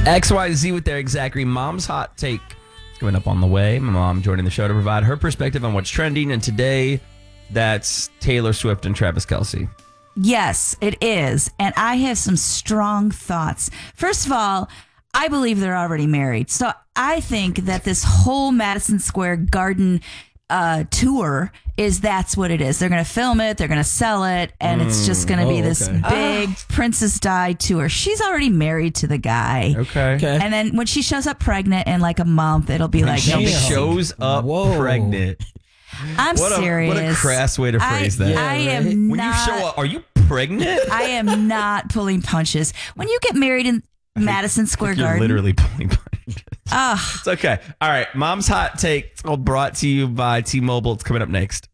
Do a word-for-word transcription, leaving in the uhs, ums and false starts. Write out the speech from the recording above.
X Y Z with their Exactly Mom's Hot Take. It's coming up on the way. My mom joining the show to provide her perspective on what's trending. And today, that's Taylor Swift and Travis Kelce. Yes, it is. And I have some strong thoughts. First of all, I believe they're already married. So I think that this whole Madison Square Garden uh, tour is that's what it is. They're going to film it. They're going to sell it. And mm. it's just going to be Oh, this okay. big Ah. Princess Di tour. She's already married to the guy. Okay. Okay. And then when she shows up pregnant in like a month, it'll be like, She no big Damn. deal. shows up Whoa. pregnant. I'm What a, serious. what a crass way to phrase I, that. I Yeah, am right? not. When you show up, are you pregnant? I am not pulling punches. When you get married in Madison Square You're Garden, literally pulling punches. ah, It's okay. All right. Mom's Hot Take, all brought to you by T-Mobile. It's coming up next.